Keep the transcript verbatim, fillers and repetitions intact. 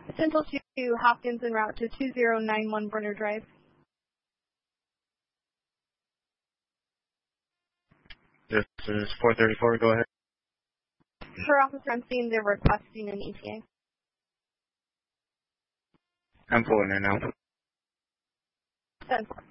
Central to Hopkins en route to two zero nine one Brenner Drive. This is four thirty-four, go ahead. Per officer on scene, they're requesting an E T A. I'm pulling in now. ten four.